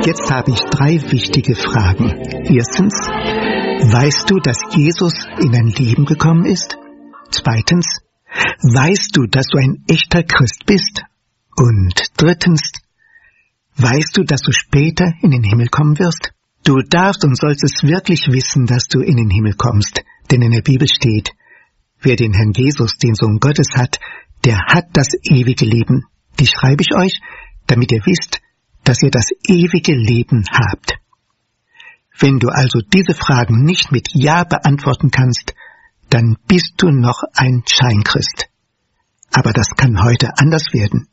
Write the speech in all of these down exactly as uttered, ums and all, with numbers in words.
Jetzt habe ich drei wichtige Fragen. Erstens, weißt du, dass Jesus in dein Leben gekommen ist? Zweitens, weißt du, dass du ein echter Christ bist? Und drittens, weißt du, dass du später in den Himmel kommen wirst? Du darfst und sollst es wirklich wissen, dass du in den Himmel kommst, denn in der Bibel steht, wer den Herrn Jesus, den Sohn Gottes hat, der hat das ewige Leben. Die schreibe ich euch, damit ihr wisst, dass ihr das ewige Leben habt. Wenn du also diese Fragen nicht mit Ja beantworten kannst, dann bist du noch ein Scheinchrist. Aber das kann heute anders werden.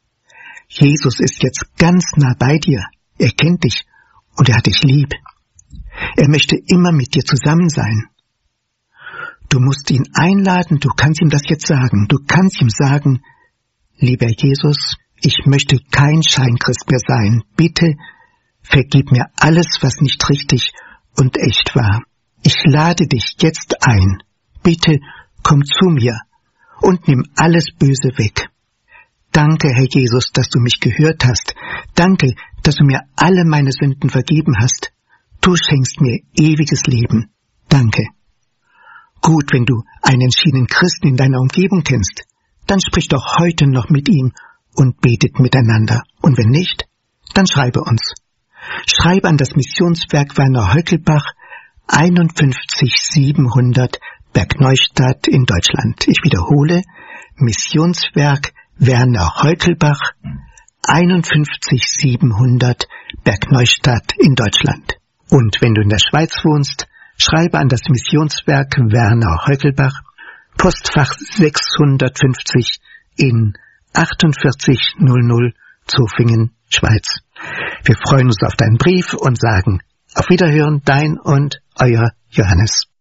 Jesus ist jetzt ganz nah bei dir. Er kennt dich und er hat dich lieb. Er möchte immer mit dir zusammen sein. Du musst ihn einladen, du kannst ihm das jetzt sagen. Du kannst ihm sagen, lieber Jesus, ich möchte kein Scheinchrist mehr sein. Bitte vergib mir alles, was nicht richtig und echt war. Ich lade dich jetzt ein. Bitte komm zu mir und nimm alles Böse weg. Danke, Herr Jesus, dass du mich gehört hast. Danke, dass du mir alle meine Sünden vergeben hast. Du schenkst mir ewiges Leben. Danke. Gut, wenn du einen entschiedenen Christen in deiner Umgebung kennst, dann sprich doch heute noch mit ihm und betet miteinander. Und wenn nicht, dann schreibe uns. Schreibe an das Missionswerk Werner Heukelbach, einundfünfzig siebenhundert Bergneustadt in Deutschland. Ich wiederhole, Missionswerk Werner Heukelbach, einundfünfzig siebenhundert Bergneustadt in Deutschland. Und wenn du in der Schweiz wohnst, schreibe an das Missionswerk Werner Heukelbach, Postfach sechshundertfünfzig in achtundvierzig null null Zofingen, Schweiz. Wir freuen uns auf deinen Brief und sagen auf Wiederhören, dein und euer Johannes.